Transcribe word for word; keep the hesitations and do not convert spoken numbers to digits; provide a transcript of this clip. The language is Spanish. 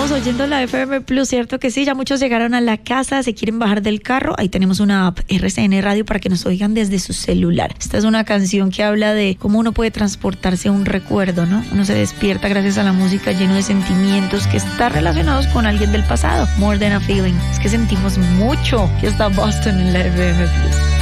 Estamos oyendo la F M Plus, ¿cierto que sí? Ya muchos llegaron a la casa, se quieren bajar del carro. Ahí tenemos una app, R C N Radio, para que nos oigan desde su celular. Esta es una canción que habla de cómo uno puede transportarse a un recuerdo, ¿no? Uno se despierta gracias a la música lleno de sentimientos que está relacionados con alguien del pasado. More Than a Feeling. Es que sentimos mucho. Aquí está Boston en la F M Plus.